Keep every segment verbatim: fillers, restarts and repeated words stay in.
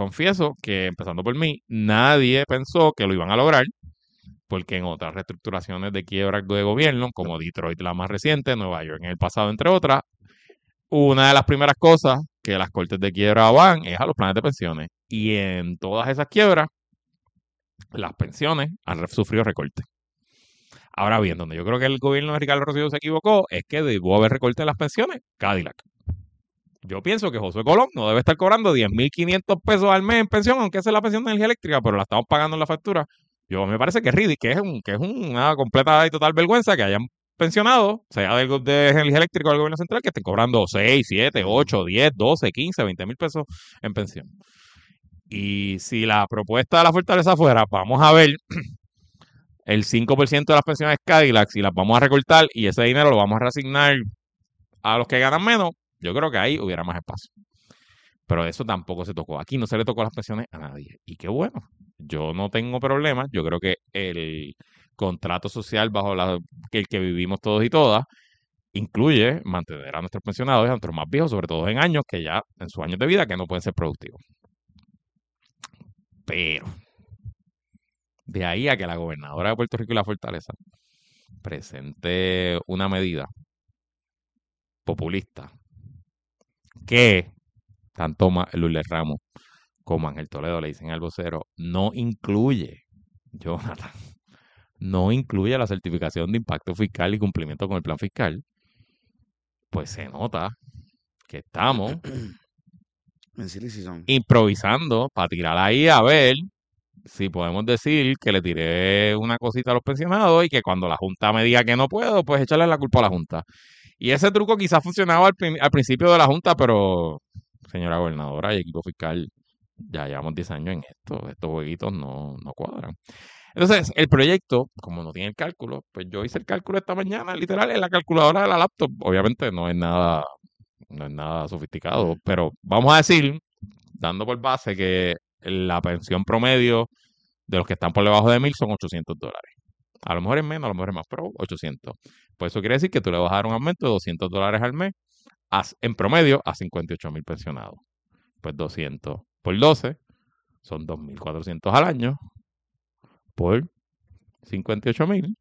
confieso que, empezando por mí, nadie pensó que lo iban a lograr, porque en otras reestructuraciones de quiebra de gobierno, como Detroit la más reciente, Nueva York en el pasado, entre otras, una de las primeras cosas que las cortes de quiebra van es a los planes de pensiones. Y en todas esas quiebras, las pensiones han sufrido recortes. Ahora bien, donde yo creo que el gobierno de Ricardo Rosselló se equivocó es que debió haber recorte en las pensiones Cadillac. Yo pienso que José Colón no debe estar cobrando diez mil quinientos pesos al mes en pensión, aunque esa es la pensión de energía eléctrica, pero la estamos pagando en la factura. Yo me parece que es ridículo, que es, un, que es una completa y total vergüenza que hayan pensionado, sea del, de energía eléctrica o del gobierno central, que estén cobrando seis, siete, ocho, diez, doce, quince, veinte mil pesos en pensión. Y si la propuesta de la fortaleza fuera, vamos a ver el cinco por ciento de las pensiones Cadillac y las vamos a recortar y ese dinero lo vamos a reasignar a los que ganan menos, yo creo que ahí hubiera más espacio. Pero eso tampoco se tocó. Aquí no se le tocó las pensiones a nadie. Y qué bueno. Yo no tengo problemas. Yo creo que el contrato social bajo la, el que vivimos todos y todas incluye mantener a nuestros pensionados y a nuestros más viejos, sobre todo en años que ya, en sus años de vida, que no pueden ser productivos. Pero de ahí a que la gobernadora de Puerto Rico y la Fortaleza presente una medida populista que tanto Lourdes Ramos como Ángel Toledo le dicen al vocero, no incluye, Jonathan, no incluye la certificación de impacto fiscal y cumplimiento con el plan fiscal, pues se nota que estamos improvisando para tirar ahí a ver si podemos decir que le tiré una cosita a los pensionados y que cuando la Junta me diga que no puedo, pues echarle la culpa a la Junta. Y ese truco quizás funcionaba al, al principio de la Junta, pero señora gobernadora y equipo fiscal, ya llevamos diez años en esto, estos jueguitos no, no cuadran. Entonces, el proyecto, como no tiene el cálculo, pues yo hice el cálculo esta mañana, literal, en la calculadora de la laptop. Obviamente no es nada, no es nada sofisticado, pero vamos a decir, dando por base que la pensión promedio de los que están por debajo de mil son ochocientos dólares. A lo mejor es menos, a lo mejor es más, pero ochocientos. Pues eso quiere decir que tú le vas a dar un aumento de doscientos dólares al mes, a, en promedio, a cincuenta y ocho mil pensionados. Pues doscientos por doce son dos mil cuatrocientos al año por cincuenta y ocho mil.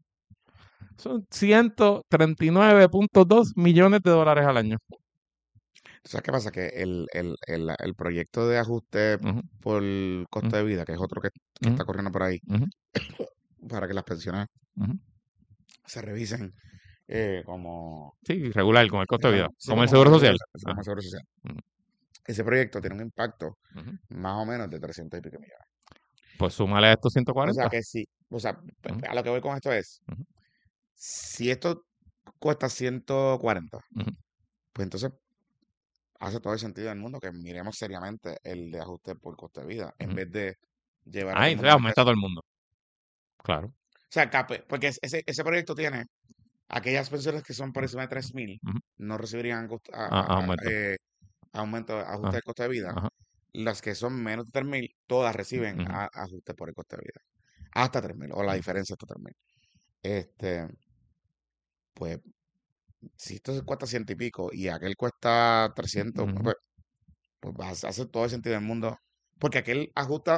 Son ciento treinta y nueve punto dos millones de dólares al año. ¿Sabes qué pasa? Que el, el, el, el proyecto de ajuste uh -huh. por costo uh -huh. de vida, que es otro que, que uh -huh. está corriendo por ahí, uh -huh. para que las pensiones uh -huh. se revisen eh, como... Sí, regular, con el costo de vida, sí, como, como el seguro social. Como el seguro social. Uh -huh. Ese proyecto tiene un impacto uh -huh. más o menos de trescientos y pico millones. Pues súmale a estos ciento cuarenta. O sea que sí, o sea, uh -huh. a lo que voy con esto es, uh -huh. si esto cuesta ciento cuarenta, uh -huh. pues entonces hace todo el sentido del mundo que miremos seriamente el de ajuste por costo de vida, uh -huh. en vez de llevar Ahí se aumenta a todo el mundo. Claro. O sea, cape, porque ese, ese proyecto tiene aquellas pensiones que son por encima de tres mil, uh -huh. no recibirían a, a, a, aumento, eh, aumento ajuste uh -huh. de costo de vida. Uh -huh. Las que son menos de tres mil, todas reciben uh -huh. a, ajuste por el costo de vida. Hasta tres mil, o la diferencia hasta tres mil. Este, pues, si esto cuesta ciento y pico y aquel cuesta trescientos, uh -huh. pues, pues hace todo el sentido del mundo. Porque aquel ajusta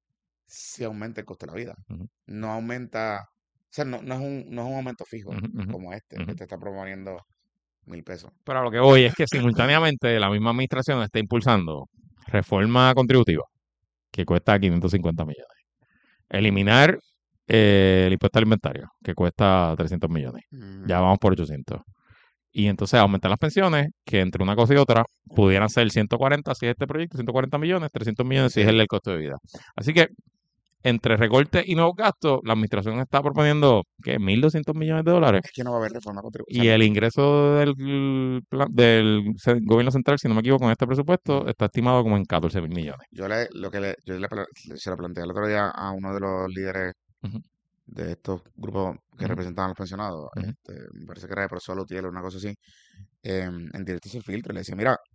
si aumenta el costo de la vida. Uh -huh. No aumenta, o sea, no, no, es, un, no es un aumento fijo uh -huh. como este. Uh -huh. Este está proponiendo mil pesos. Pero a lo que voy es que simultáneamente la misma administración está impulsando reforma contributiva que cuesta quinientos cincuenta millones. Eliminar eh, el impuesto al inventario, que cuesta trescientos millones. Mm. Ya vamos por ochocientos. Y entonces aumentar las pensiones, que entre una cosa y otra pudieran ser ciento cuarenta si es este proyecto, ciento cuarenta millones, trescientos millones si sí. es el del costo de vida. Así que entre recortes y nuevos gastos, la administración está proponiendo que mil doscientos millones de dólares. Es que no va a haber reforma contributiva. Y el ingreso del, plan, del gobierno central, si no me equivoco, con este presupuesto, está estimado como en catorce mil millones. Yo le, lo que le, yo le, se lo planteé el otro día a uno de los líderes uh-huh. de estos grupos que uh-huh. representan a los pensionados. Uh-huh. este, me parece que era de Prosolo Utiel o una cosa así. Eh, en directo sin filtro. Le decía, mira,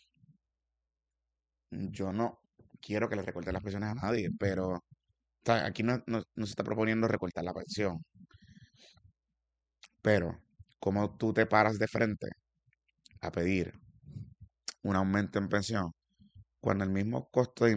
yo no quiero que le recorten las pensiones a nadie, pero aquí no, no, no se está proponiendo recortar la pensión. Pero, ¿cómo tú te paras de frente a pedir un aumento en pensión cuando el mismo costo de